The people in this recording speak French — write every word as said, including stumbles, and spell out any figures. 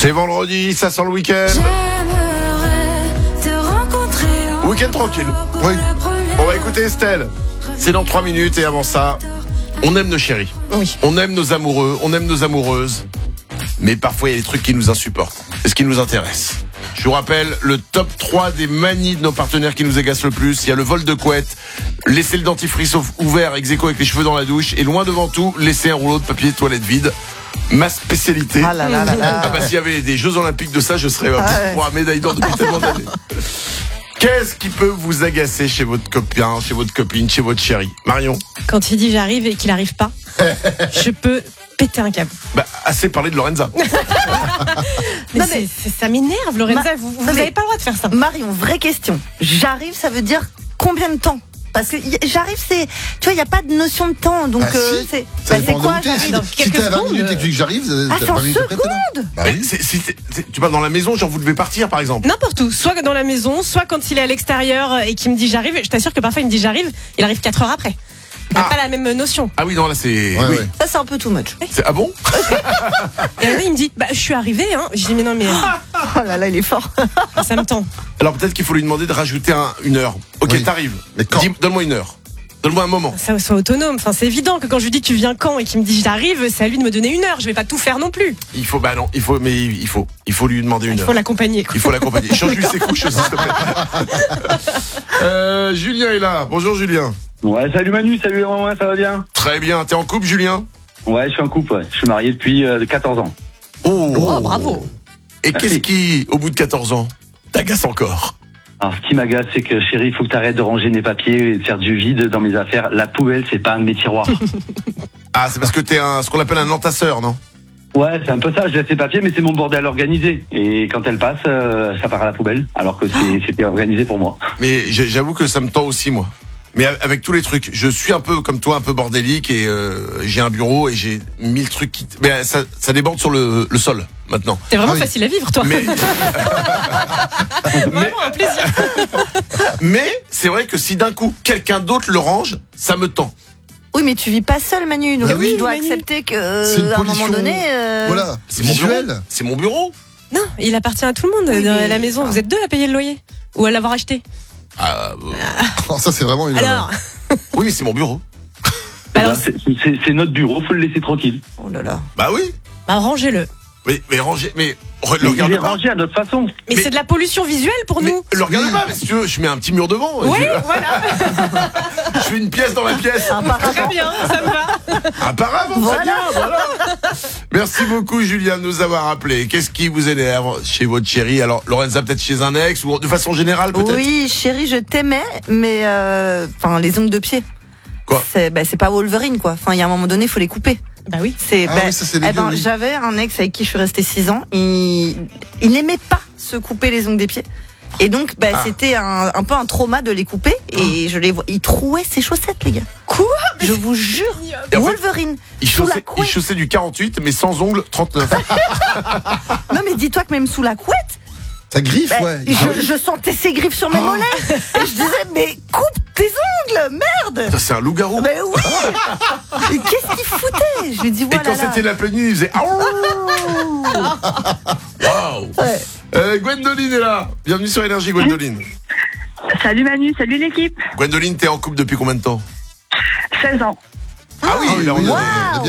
C'est vendredi, ça sent le week-end. J'aimerais te rencontrer. Week-end tranquille. Oui. On va écouter Estelle. C'est dans trois minutes et avant ça, on aime nos chéris. Oui. On aime nos amoureux, on aime nos amoureuses. Mais parfois, il y a des trucs qui nous insupportent. Et ce qui nous intéresse. Je vous rappelle le top trois des manies de nos partenaires qui nous agacent le plus. Il y a le vol de couette, laisser le dentifrice ouvert ex aequo avec les cheveux dans la douche. Et loin devant tout, laisser un rouleau de papier toilette vide. Ma spécialité. Ah là là là là. Ah bah s'il y avait des Jeux Olympiques de ça, je serais Ah ouais. pour un médaille d'or depuis tellement d'années. Qu'est-ce qui peut vous agacer chez votre copain, chez votre copine, chez votre chérie? Marion? Quand il dit j'arrive et qu'il n'arrive pas, je peux péter un câble. Bah, assez parlé de Lorenza. Mais, Non, c'est- mais- c'est- ça m'énerve, Lorenza. Ma- vous non, n'avez mais- pas le droit de faire ça. Marion, vraie question. J'arrive, ça veut dire combien de temps? Parce que y- j'arrive, c'est, tu vois, il n'y a pas de notion de temps, donc Bah, euh, si. c'est, Ça bah, dépend c'est de quoi? où t'es. J'arrive Si, dans si quelques t'es à vingt secondes. minutes et que j'arrive, Ah, t'as c'est en vingt minutes après, t'es là. secondes. Bah Mais oui. c'est- c'est- c'est- tu parles dans la maison, genre vous devez partir par exemple. N'importe où, soit dans la maison, soit quand il est à l'extérieur et qu'il me dit j'arrive. Je t'assure que parfois il me dit j'arrive, il arrive quatre heures après. Il n'a Ah. pas la même notion. Ah oui, non, là c'est. Ouais, oui. ouais. Ça, c'est un peu too much. C'est- Ah bon? Et là il me dit bah je suis arrivé. Hein. Je dis mais non mais Oh là là, il est fort. ça me tend. Alors peut-être qu'il faut lui demander de rajouter un- une heure. Ok, Oui. t'arrives. Mais quand? Dis- Donne-moi une heure. Donne-moi un moment. Ça soit autonome. Enfin c'est évident que quand je lui dis tu viens quand et qu'il me dit j'arrive, c'est à lui de me donner une heure. Je vais pas tout faire non plus. Il faut, bah non, il faut, mais il faut, il faut lui demander une Il heure. faut l'accompagner. quoi. Il faut l'accompagner. Change-lui ses couches aussi, s'il te plaît. euh, Julien est là. Bonjour Julien. Ouais, salut Manu, salut Romain, ça va bien? Très bien. T'es en couple, Julien? Ouais, je suis en couple, ouais. Je suis marié depuis euh, quatorze ans. Oh, Oh bravo. Et qu'est-ce qui, au bout de quatorze ans, t'agace encore? Alors, ce qui m'agace, c'est que chérie, il faut que t'arrêtes de ranger mes papiers et de faire du vide dans mes affaires. La poubelle, c'est pas un de mes tiroirs. Ah, c'est parce que t'es un, ce qu'on appelle un entasseur, non? Ouais, c'est un peu ça, je laisse les papiers, mais c'est mon bordel organisé. Et quand elle passe, euh, ça part à la poubelle, alors que c'est- c'était organisé pour moi. Mais j'ai- j'avoue que ça me tend aussi, moi. Mais avec tous les trucs, je suis un peu comme toi, un peu bordélique et euh, j'ai un bureau et j'ai mille trucs qui. Mais ça, ça déborde sur le, le sol maintenant. C'est vraiment Ah oui. facile à vivre toi. Mais, Vraiment un plaisir. mais c'est vrai que si d'un coup quelqu'un d'autre le range, ça me tend. Oui, mais tu vis pas seul, Manu. Donc Bah oui, tu dois Manu. accepter que, C'est une euh, à un moment pollution. donné, euh, Voilà, C'est mon bureau. visuel. C'est mon bureau. Non, il appartient à tout le monde Oui, dans mais- la maison. Vous êtes deux à payer le loyer ou à l'avoir acheté. Ah, euh, Oh, ça, c'est vraiment une. Alors, oui, mais c'est mon bureau. alors Bah, c'est- c'est c'est notre bureau, faut le laisser tranquille. oh là là. Bah oui. bah, rangez-le. Mais, mais rangez, mais re- le Mais il regarde est pas. rangé à notre façon. Mais, Mais- c'est de la pollution visuelle pour Mais nous. le regarde pas, mais si tu veux, je mets un petit mur devant. Oui, je, voilà. je fais une pièce dans la pièce. Un paravent. Très bien, ça me va. Un paravent, très Voilà. bien, voilà. Merci beaucoup, Julien, de nous avoir appelé. Qu'est-ce qui vous énerve chez votre chérie? Alors, Lorenza, peut-être chez un ex, ou de façon générale, peut-être? Oui, chérie, je t'aimais, mais euh, enfin, les ongles de pied. Quoi? C'est bah, c'est pas Wolverine, quoi. Enfin, il y a un moment donné, il faut les couper. Bah oui. C'est, Ah bah, oui, ça, c'est eh dégueu, ben, oui. j'avais un ex avec qui je suis restée six ans. Il, il n'aimait pas se couper les ongles des pieds. Et donc, bah, Ah. c'était un, un peu un trauma de les couper. Et je les vois. Il trouait ses chaussettes, les gars. Quoi? Je vous jure. Et en fait, Wolverine. Il sous la chaussait, il couette. chaussait du quarante-huit, mais sans ongles, trente-neuf. Non, mais dis-toi que même sous la couette, Ça griffe, bah, ouais. je, je sentais ses griffes sur mes Oh. mollets. Et je disais, mais coupe tes ongles, merde. Ça, c'est un loup-garou. Mais oui. Et qu'est-ce qu'il foutait? Je lui ai dit, Et voilà. quand c'était la pleine nuit, il faisait Aouh. Waouh. Ouais. Euh, Gwendoline est là. Bienvenue sur Énergie, Gwendoline. Salut Manu, salut l'équipe. Gwendoline, t'es en couple depuis combien de temps? seize ans. Ah oui, Ah oui, alors, oui, on- on est bien.